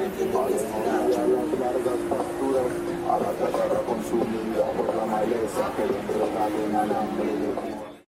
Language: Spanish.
a las largas pasturas, a la tierra consumida por la maleza que vendrá en alambre de